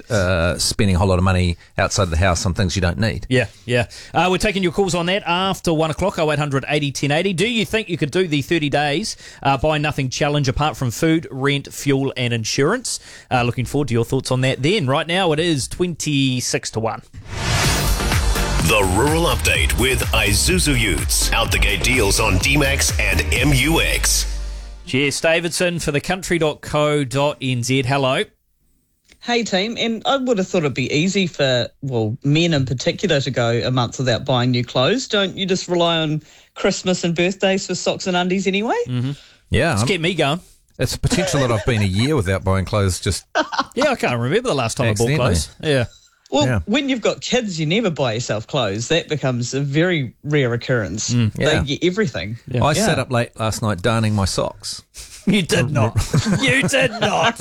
spending a whole lot of money outside of the house on things you don't need. Yeah. We're taking your calls on that after 1 o'clock, 0800 80 1080. Do you think you could do the 30 days buy nothing challenge apart from food, rent, fuel and insurance? Looking forward to your thoughts on that then. Right now it is 26 to 1. The Rural Update with Isuzu Utes. Out the gate deals on D-Max and MUX. Jess Davidson for thecountry.co.nz. Hello. Hey team, and I would have thought it'd be easy for, men in particular to go a month without buying new clothes. Don't you just rely on Christmas and birthdays for socks and undies anyway? Mm-hmm. Yeah. Just get me going. It's a potential that I've been a year without buying clothes. Yeah, I can't remember the last time I bought clothes. Yeah. Well, when you've got kids, you never buy yourself clothes. That becomes a very rare occurrence. They get everything. Yeah. I sat up late last night darning my socks. You did not. You did not.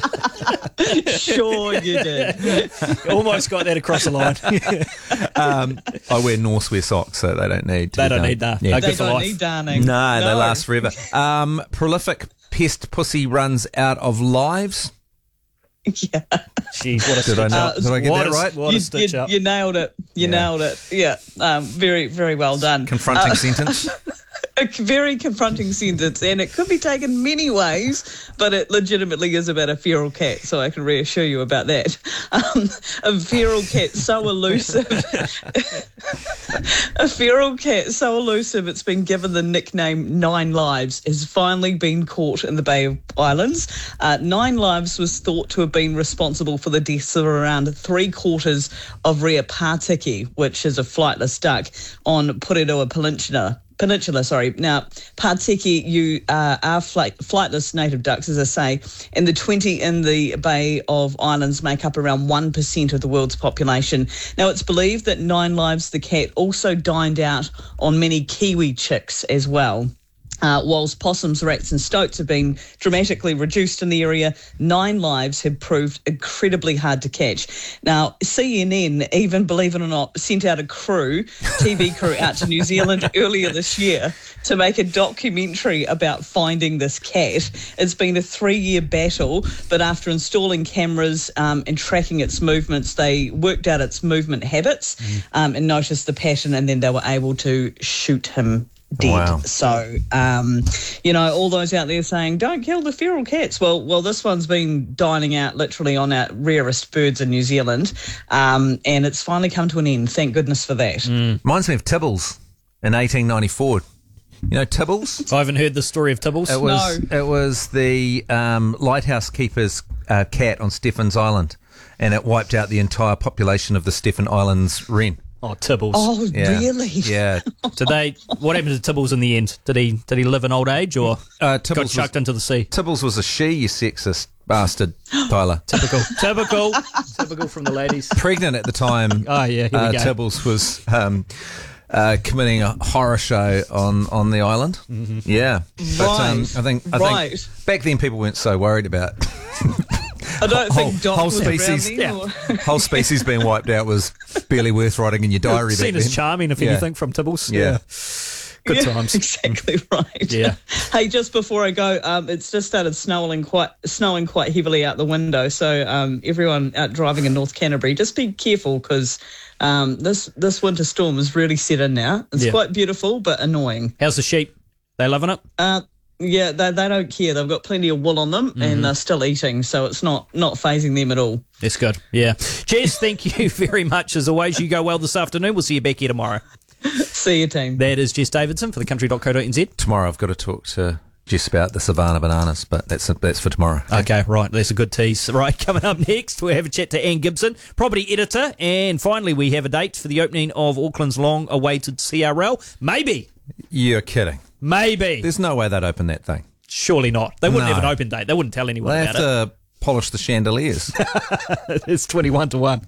Sure you did. Almost got that across the line. I wear Norsewear socks, so they don't need to They don't need that. Yeah. They don't need darning. No, they last forever. Prolific pest pussy runs out of lives. Yeah. Jeez, what a Did I get that right? What a stitch up. You nailed it. You nailed it. Yeah. Very, very well done. Confronting sentence. A very confronting sentence, and it could be taken many ways, but it legitimately is about a feral cat, so I can reassure you about that. A feral cat so elusive. A feral cat so elusive it's been given the nickname Nine Lives has finally been caught in the Bay of Islands. Nine Lives was thought to have been responsible for the deaths of around 3/4 of rare Pārtiki, which is a flightless duck, on Porirua Peninsula. Now, Pārtiki are flightless native ducks, as I say, and the 20 in the Bay of Islands make up around 1% of the world's population. Now, it's believed that Nine Lives, the cat, also dined out on many Kiwi chicks as well. Whilst possums, rats and stoats have been dramatically reduced in the area, Nine Lives have proved incredibly hard to catch. Now, CNN, even, believe it or not, sent out a TV crew out to New Zealand earlier this year to make a documentary about finding this cat. It's been a 3-year battle, but after installing cameras and tracking its movements, they worked out its movement habits and noticed the pattern, and then they were able to shoot him dead. Wow. So, all those out there saying, don't kill the feral cats. Well, this one's been dining out literally on our rarest birds in New Zealand, and it's finally come to an end. Thank goodness for that. Reminds me of Tibbles in 1894. You know Tibbles? I haven't heard the story of Tibbles. It was the lighthouse keeper's cat on Stephen's Island, and it wiped out the entire population of the Stephen Islands wren. Oh, Tibbles. Oh, Yeah. really? Yeah. What happened to Tibbles in the end? Did he live in old age or got chucked into the sea? Tibbles was a she, you sexist bastard, Tyler. Typical from the ladies. Pregnant at the time. Oh, yeah, here we go. Tibbles was committing a horror show on the island. Mm-hmm. Yeah. But I think back then people weren't so worried about I don't think Doc was species, around then, whole species being wiped out was barely worth writing in your diary. Seen as charming, if anything, from Tibbles. Yeah. Good times. Exactly right. Yeah. Hey, just before I go, it's just started snowing quite heavily out the window. So everyone out driving in North Canterbury, just be careful because this winter storm is really set in now. It's quite beautiful but annoying. How's the sheep? They loving it? Yeah, they don't care. They've got plenty of wool on them and they're still eating, so it's not phasing them at all. That's good. Yeah. Jess, thank you very much as always. You go well this afternoon. We'll see you back here tomorrow. See you, team. That is Jess Davidson for thecountry.co.nz. Tomorrow I've got to talk to Jess about the Savannah bananas, but that's for tomorrow. Okay, right. That's a good tease. Right, coming up next, we'll have a chat to Anne Gibson, property editor, and finally we have a date for the opening of Auckland's long-awaited CRL. Maybe. You're kidding. Maybe. There's no way they'd open that thing. Surely not. They wouldn't have an open date. They wouldn't tell anyone They about have to polish the chandeliers. It's 21 to 1.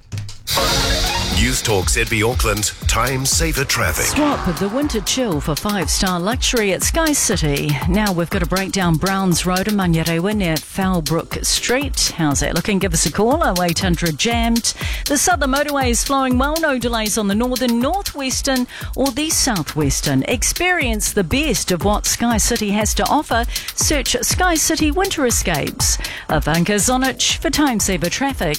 News Talk ZB Auckland, time saver traffic. Swap the winter chill for 5-star luxury at Sky City. Now we've got a breakdown Browns Road in Manurewa near Foulbrook Street. How's that looking? Give us a call. 0800 jammed. The southern motorway is flowing well. No delays on the northern, northwestern or the southwestern. Experience the best of what Sky City has to offer. Search Sky City Winter Escapes. Ivanka Zonich for time saver traffic.